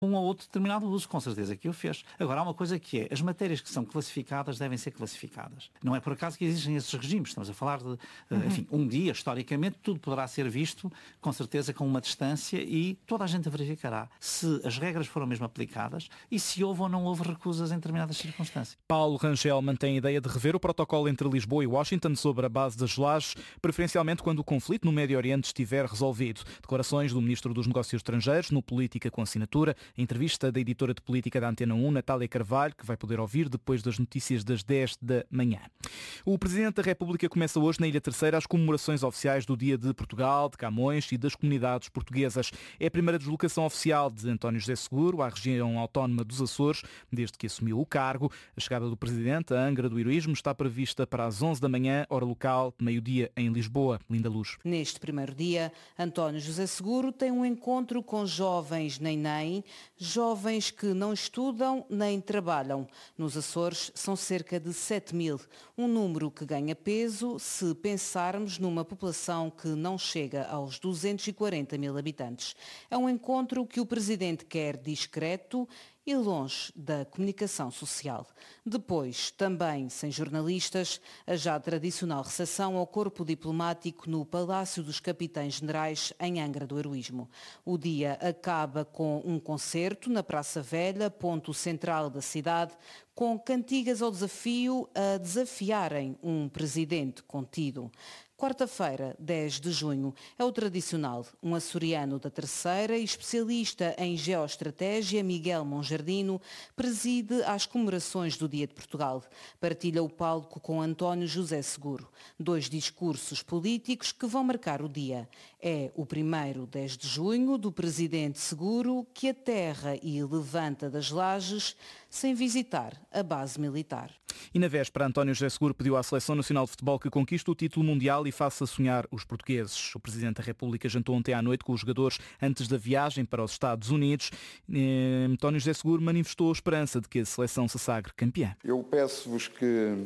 um ou outro determinado uso, com certeza que o fez. Agora, há uma coisa que é, as matérias que são classificadas devem ser classificadas. Não é por acaso que existem esses regimes, estamos a falar de, enfim, um dia, historicamente, tudo poderá ser visto, com certeza, com uma distância e toda a gente verificará se as regras foram mesmo aplicadas e se houve ou não houve recusas em determinadas circunstâncias. Paulo Rangel mantém a ideia de rever o protocolo entre Lisboa e Washington sobre a base das lajes, preferencialmente quando o conflito no Médio Oriente estiver resolvido. Declarações do Ministro dos Negócios Estrangeiros no Política com Assinatura. A entrevista da editora de política da Antena 1, Natália Carvalho, que vai poder ouvir depois das notícias das 10 da manhã. O Presidente da República começa hoje na Ilha Terceira as comemorações oficiais do Dia de Portugal, de Camões e das comunidades portuguesas. É a primeira deslocação oficial de António José Seguro à região autónoma dos Açores, desde que assumiu o cargo. A chegada do Presidente à Angra do Heroísmo está prevista para as 11 da manhã, hora local, meio-dia em Lisboa. Linda Luz. Neste primeiro dia, António José Seguro tem um encontro com jovens nem, jovens que não estudam nem trabalham. Nos Açores são cerca de 7.000, um número que ganha peso se pensarmos numa população que não chega aos 240.000 habitantes. É um encontro que o Presidente quer discreto e longe da comunicação social. Depois, também sem jornalistas, a já tradicional recepção ao corpo diplomático no Palácio dos Capitães-Generais, em Angra do Heroísmo. O dia acaba com um concerto na Praça Velha, ponto central da cidade, com cantigas ao desafio a desafiarem um presidente contido. Quarta-feira, 10 de junho, é o tradicional. Um açoriano da Terceira e especialista em geoestratégia, Miguel Monjardino, preside as comemorações do Dia de Portugal. Partilha o palco com António José Seguro. 2 discursos políticos que vão marcar o dia. É o primeiro, 10 de junho, do Presidente Seguro, que aterra e levanta das lajes sem visitar a base militar. E na véspera, António José Seguro pediu à Seleção Nacional de Futebol que conquiste o título mundial e faça sonhar os portugueses. O Presidente da República jantou ontem à noite com os jogadores antes da viagem para os Estados Unidos. António José Seguro manifestou a esperança de que a seleção se sagre campeã. Eu peço-vos que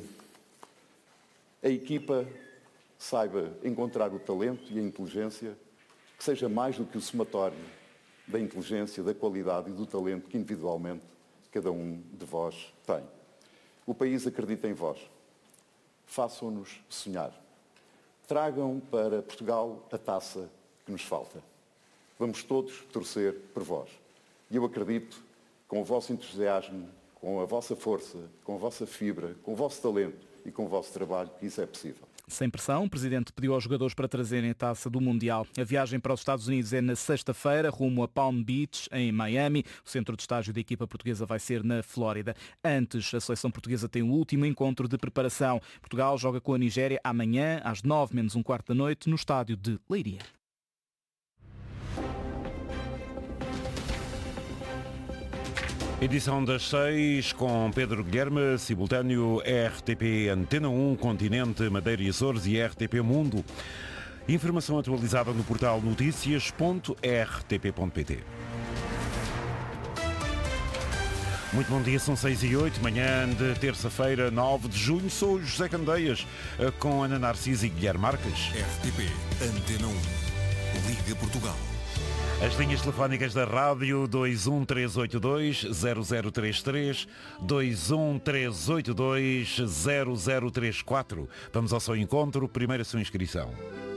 a equipa saiba encontrar o talento e a inteligência, que seja mais do que o somatório da inteligência, da qualidade e do talento que individualmente cada um de vós tem. O país acredita em vós. Façam-nos sonhar. Tragam para Portugal a taça que nos falta. Vamos todos torcer por vós. E eu acredito, com o vosso entusiasmo, com a vossa força, com a vossa fibra, com o vosso talento e com o vosso trabalho, que isso é possível. Sem pressão, o Presidente pediu aos jogadores para trazerem a taça do Mundial. A viagem para os Estados Unidos é na sexta-feira, rumo a Palm Beach, em Miami. O centro de estágio da equipa portuguesa vai ser na Flórida. Antes, a seleção portuguesa tem o último encontro de preparação. Portugal joga com a Nigéria amanhã, às 9h menos um quarto da noite, no estádio de Leiria. Edição das 6 com Pedro Guilherme, simultâneo RTP Antena 1, Continente, Madeira e Açores e RTP Mundo. Informação atualizada no portal noticias.rtp.pt. Muito bom dia, são 6h08, manhã de terça-feira, 9 de junho. Sou o José Candeias, com Ana Narciso e Guilherme Marques. RTP Antena 1, Liga Portugal. As linhas telefónicas da rádio 21382-0033, 21382-0034. Vamos ao seu encontro, primeira sua inscrição.